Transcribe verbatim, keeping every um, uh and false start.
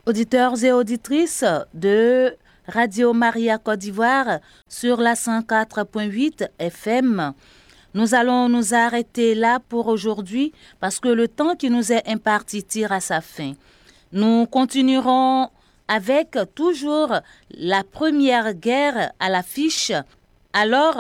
Auditeurs et auditrices de Radio Maria Côte d'Ivoire sur la cent quatre point huit F M. Nous allons nous arrêter là pour aujourd'hui parce que le temps qui nous est imparti tire à sa fin. Nous continuerons avec toujours la Première Guerre à l'affiche. Alors,